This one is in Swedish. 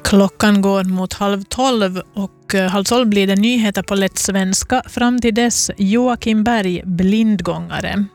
Klockan går mot 11:30 och 11:30 blir det nyheter på lätt svenska. Fram till dess Joakim Berg, blindgångare.